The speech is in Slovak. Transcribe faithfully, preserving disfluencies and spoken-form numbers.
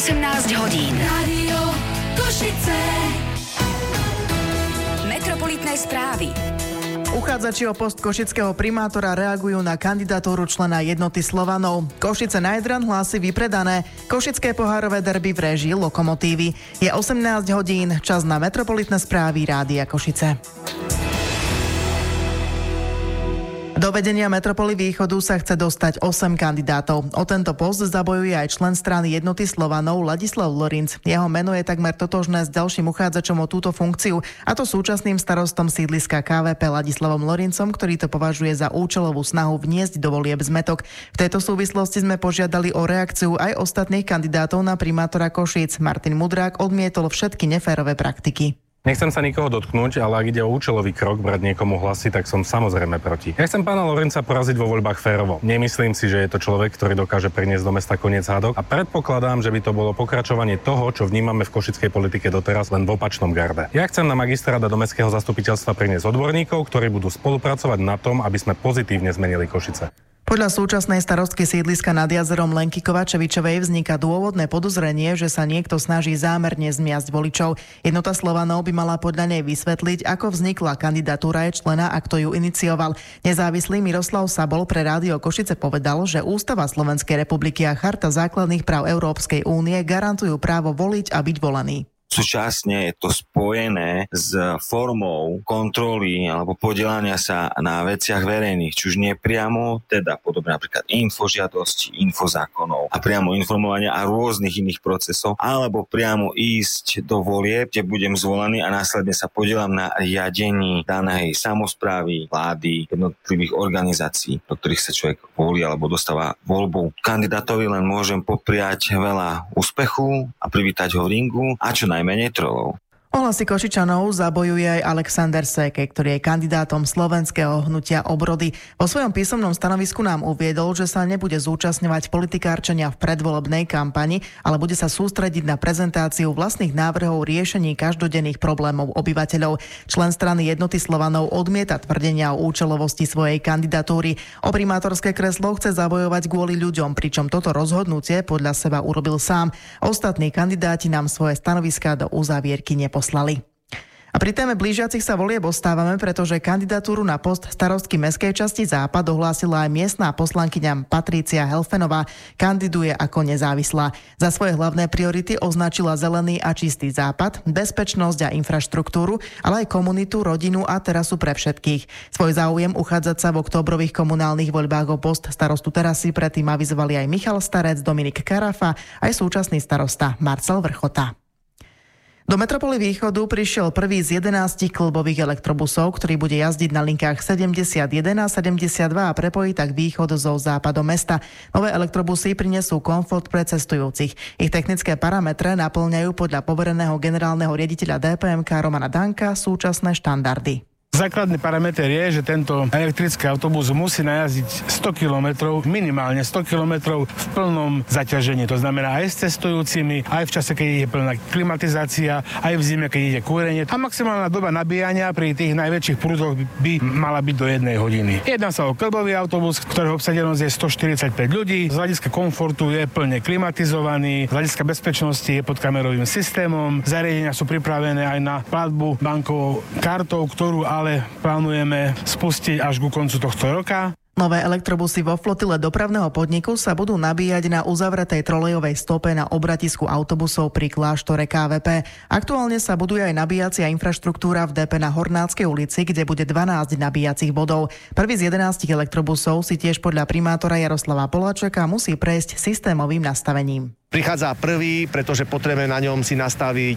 osemnásť hodín. Rádio Košice. Metropolitné správy. Uchádzači o post košického primátora reagujú na kandidatúru člena Jednoty Slovanov. Košice na Jadran hlási vypredané. Košické pohárové derby v réžii Lokomotívy. Je osemnásť hodín, čas na Metropolitné správy Rádia Košice. Do vedenia Metropoly Východu sa chce dostať osem kandidátov. O tento post zabojuje aj člen strany Jednoty Slovanov Ladislav Lorinc. Jeho meno je takmer totožné s ďalším uchádzačom o túto funkciu, a to súčasným starostom sídliska ká vé pé Ladislavom Lorincom, ktorý to považuje za účelovú snahu vniesť do volieb zmätok. V tejto súvislosti sme požiadali o reakciu aj ostatných kandidátov na primátora Košíc. Martin Mudrák odmietol všetky neférové praktiky. Nechcem sa nikoho dotknúť, ale ak ide o účelový krok brať niekomu hlasy, tak som samozrejme proti. Ja chcem pána Lorenca poraziť vo voľbách férovo. Nemyslím si, že je to človek, ktorý dokáže priniesť do mesta koniec hádok, a predpokladám, že by to bolo pokračovanie toho, čo vnímame v košickej politike doteraz, len v opačnom garde. Ja chcem na magistrát a do mestského zastupiteľstva priniesť odborníkov, ktorí budú spolupracovať na tom, aby sme pozitívne zmenili Košice. Podľa súčasnej starostky sídliska nad jazerom Lenky Kovačevičovej vzniká dôvodné podozrenie, že sa niekto snaží zámerne zmiasť voličov. Jednota Slovanov by mala podľa nej vysvetliť, ako vznikla kandidatúra jej člena a kto ju inicioval. Nezávislý Miroslav Sabol pre Rádio Košice povedal, že Ústava Slovenskej republiky a Charta základných práv Európskej únie garantujú právo voliť a byť volený. Súčasne je to spojené s formou kontroly alebo podielania sa na veciach verejných, či už nie priamo, teda podobne napríklad infožiadosti, infozákonov a priamo informovania a rôznych iných procesov, alebo priamo ísť do volieb, kde budem zvolený a následne sa podielam na riadení danej samosprávy, vlády, jednotlivých organizácií, do ktorých sa človek volí alebo dostáva voľbu. Kandidátovi len môžem popriať veľa úspechu a privítať ho v ringu a čo najmenej trolov. Ohlasy Košičanov zabojuje aj Alexander Seke, ktorý je kandidátom slovenského hnutia Obrody. Vo svojom písomnom stanovisku nám uviedol, že sa nebude zúčastňovať politikárčenia v predvolebnej kampani, ale bude sa sústrediť na prezentáciu vlastných návrhov riešení každodenných problémov obyvateľov. Člen strany Jednoty Slovanov odmieta tvrdenia o účelovosti svojej kandidatúry. O primátorské kreslo chce zabojovať kvôli ľuďom, pričom toto rozhodnutie podľa seba urobil sám. Ostatní kandidáti nám svoje stanoviská do uzávierky neposlali. Slali. A pri téme blížiacich sa volieb ostávame, pretože kandidatúru na post starostky mestskej časti Západ ohlásila aj miestna poslankyňa Patrícia Helfenová. Kandiduje ako nezávislá. Za svoje hlavné priority označila zelený a čistý Západ, bezpečnosť a infraštruktúru, ale aj komunitu, rodinu a terasu pre všetkých. Svoj záujem uchádzať sa v októbrových komunálnych voľbách o post starostu terasy predtým avizovali aj Michal Starec, Dominik Karafa, aj súčasný starosta Marcel Vrchota. Do Metropoly Východu prišiel prvý z jedenástich kĺbových elektrobusov, ktorý bude jazdiť na linkách sedemdesiatjeden a sedemdesiatdva a prepojí tak východ so západom mesta. Nové elektrobusy prinesú komfort pre cestujúcich. Ich technické parametre naplňajú podľa povereného generálneho riaditeľa dé pé em ká Romana Danka súčasné štandardy. Základný parameter je, že tento elektrický autobus musí najazdiť sto kilometrov, minimálne sto kilometrov v plnom zaťažení. To znamená aj s cestujúcimi, aj v čase, keď ide plná klimatizácia, aj v zime, keď ide kúrenie. A maximálna doba nabíjania pri tých najväčších prúdoch by mala byť do jednej hodiny. Jedná sa o kĺbový autobus, ktorého obsadenosť je stoštyridsaťpäť ľudí. Z hľadiska komfortu je plne klimatizovaný, z hľadiska bezpečnosti je pod kamerovým systémom. Zariadenia sú pripravené aj na platbu bankovou kartou, ktorú ale ale plánujeme spustiť až ku koncu tohto roka. Nové elektrobusy vo flotile dopravného podniku sa budú nabíjať na uzavretej trolejovej stope na obratisku autobusov pri kláštore ká vé pé. Aktuálne sa buduje aj nabíjacia infraštruktúra v dé pé na Hornáckej ulici, kde bude dvanásť nabíjacích bodov. Prvý z jedenástich elektrobusov si tiež podľa primátora Jaroslava Poláčeka musí prejsť systémovým nastavením. Prichádza prvý, pretože potrebujeme na ňom si nastaviť